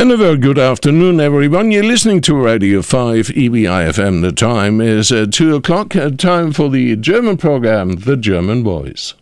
And a very good afternoon, everyone. You're listening to Radio 5 EBI-FM. The time is 2 o'clock. Time for the German program, The German Voice.